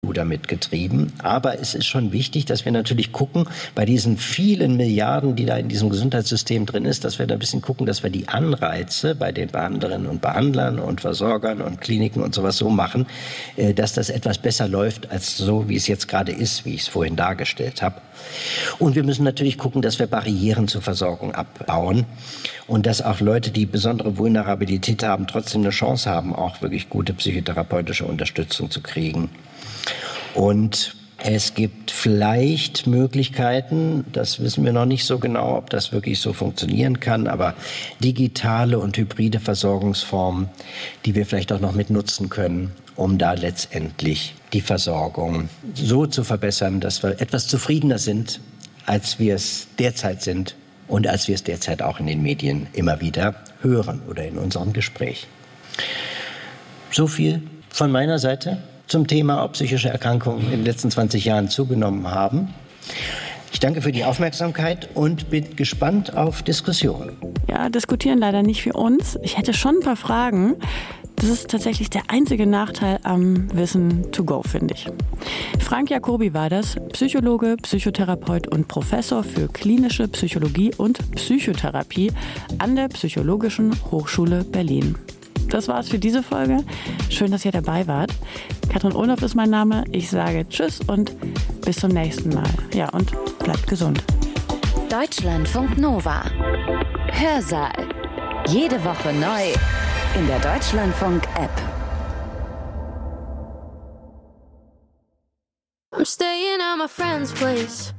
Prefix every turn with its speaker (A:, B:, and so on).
A: damit getrieben. Aber es ist schon wichtig, dass wir natürlich gucken, bei diesen vielen Milliarden, die da in diesem Gesundheitssystem drin ist, dass wir da ein bisschen gucken, dass wir die Anreize bei den Behandlerinnen und Behandlern und Versorgern und Kliniken und sowas so machen, dass das etwas besser läuft als so, wie es jetzt gerade ist, wie ich es vorhin dargestellt habe. Und wir müssen natürlich gucken, dass wir Barrieren zur Versorgung abbauen und dass auch Leute, die besondere Vulnerabilität haben, trotzdem eine Chance haben, auch wirklich gute psychotherapeutische Unterstützung zu kriegen. Und es gibt vielleicht Möglichkeiten, das wissen wir noch nicht so genau, ob das wirklich so funktionieren kann, aber digitale und hybride Versorgungsformen, die wir vielleicht auch noch mit nutzen können, um da letztendlich die Versorgung so zu verbessern, dass wir etwas zufriedener sind, als wir es derzeit sind und als wir es derzeit auch in den Medien immer wieder hören oder in unserem Gespräch. So viel von meiner Seite zum Thema, ob psychische Erkrankungen in den letzten 20 Jahren zugenommen haben. Ich danke für die Aufmerksamkeit und bin gespannt auf Diskussionen.
B: Ja, diskutieren leider nicht für uns. Ich hätte schon ein paar Fragen. Das ist tatsächlich der einzige Nachteil am Wissen to go, finde ich. Frank Jacobi war das, Psychologe, Psychotherapeut und Professor für klinische Psychologie und Psychotherapie an der Psychologischen Hochschule Berlin. Das war's für diese Folge. Schön, dass ihr dabei wart. Katrin Ohlhoff ist mein Name. Ich sage Tschüss und bis zum nächsten Mal. Ja, und bleibt gesund.
C: Deutschlandfunk Nova. Hörsaal. Jede Woche neu in der Deutschlandfunk-App.
D: I'm staying at my friend's place.